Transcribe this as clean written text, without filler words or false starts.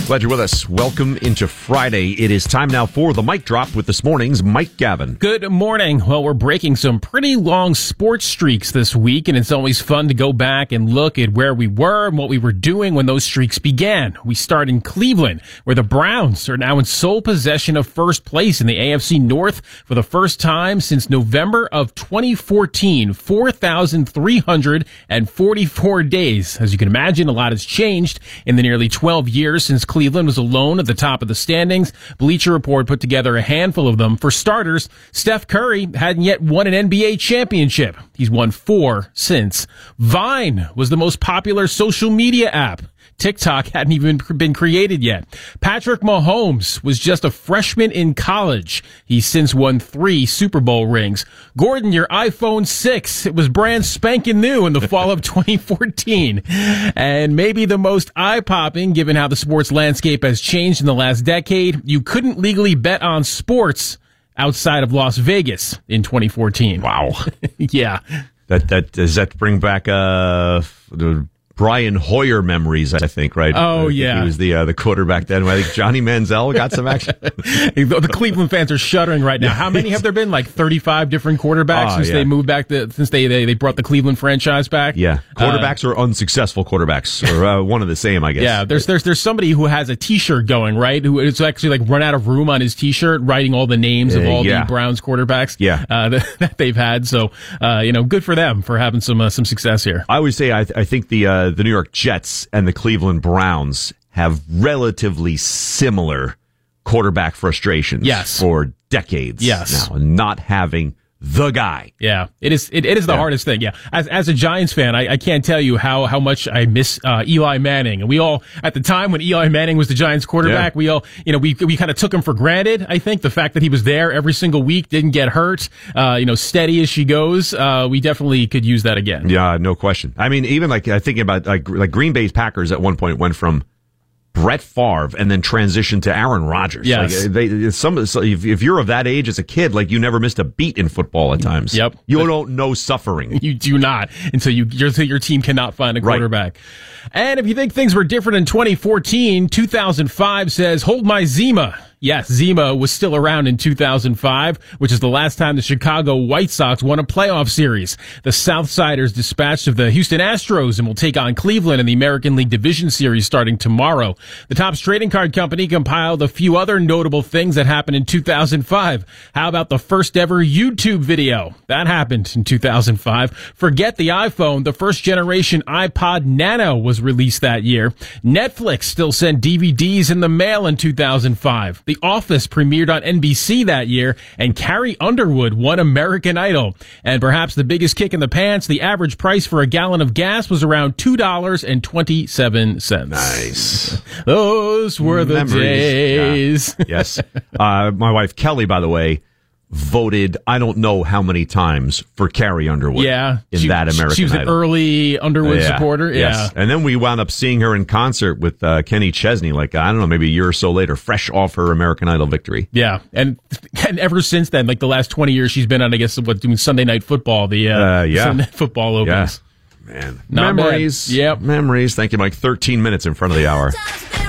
Glad you're with us. Welcome into Friday. It is time now for the Mic Drop with this morning's Mike Gavin. Good morning. Well, we're breaking some pretty long sports streaks this week, and it's always fun to go back and look at where we were and what we were doing when those streaks began. We start in Cleveland, where the Browns are now in sole possession of first place in the AFC North for the first time since November of 2014, 4,344 days. As you can imagine, a lot has changed in the nearly 12 years since Cleveland was alone at the top of the standings. Bleacher Report put together a handful of them. For starters, Steph Curry hadn't yet won an NBA championship. He's won 4 since. Vine was the most popular social media app. TikTok hadn't even been created yet. Patrick Mahomes was just a freshman in college. He's since won 3 Super Bowl rings. Gordon, your iPhone 6, it was brand spanking new in the fall of 2014. And maybe the most eye-popping, given how the sports landscape has changed in the last decade, you couldn't legally bet on sports outside of Las Vegas in 2014. Wow. Yeah. Does that bring back the Brian Hoyer memories, I think, right? Oh, I think yeah. He was the quarterback then. I think Johnny Manziel got some action. The Cleveland fans are shuddering right now. How many have there been? Like 35 different quarterbacks since they moved back, since they brought the Cleveland franchise back? Yeah. Quarterbacks or unsuccessful quarterbacks, or one of the same, I guess. Yeah, there's somebody who has a T-shirt going, right? Who is actually like run out of room on his T-shirt, writing all the names of all the Browns quarterbacks that they've had. So, good for them for having some success here. I would say I think the New York Jets and the Cleveland Browns have relatively similar quarterback frustrations for decades now, not having the guy. Yeah, it is the hardest thing. Yeah, as a Giants fan, I can't tell you how much I miss Eli Manning. And we all, at the time when Eli Manning was the Giants quarterback, we all, we kind of took him for granted. I think the fact that he was there every single week, didn't get hurt, steady as she goes. We definitely could use that again. Yeah, no question. I mean, even thinking about like Green Bay's Packers at one point went from Brett Favre and then transitioned to Aaron Rodgers. Yes. If you're of that age as a kid, you never missed a beat in football at times. Yep. You don't know suffering. You do not until your team cannot find a quarterback. Right. And if you think things were different in 2014, 2005 says, hold my Zima. Yes, Zima was still around in 2005, which is the last time the Chicago White Sox won a playoff series. The Southsiders dispatched of the Houston Astros and will take on Cleveland in the American League Division Series starting tomorrow. The Topps Trading Card Company compiled a few other notable things that happened in 2005. How about the first ever YouTube video? That happened in 2005. Forget the iPhone. The first generation iPod Nano was released that year. Netflix still sent DVDs in the mail in 2005. The Office premiered on NBC that year, and Carrie Underwood won American Idol. And perhaps the biggest kick in the pants, the average price for a gallon of gas was around $2.27. Nice. Those were the days. Yeah. Yes. My wife, Kelly, by the way, voted I don't know how many times for Carrie Underwood. Yeah, in that American Idol. She was an early Underwood supporter. Yes. And then we wound up seeing her in concert with Kenny Chesney, I don't know, maybe a year or so later, fresh off her American Idol victory. Yeah, and ever since then, the last 20 years, she's been on, I guess, doing Sunday Night Football, the Sunday Night Football opens. Yeah. Man, Not memories. Bad. Yep. Memories. Thank you, Mike. 13 minutes in front of the hour.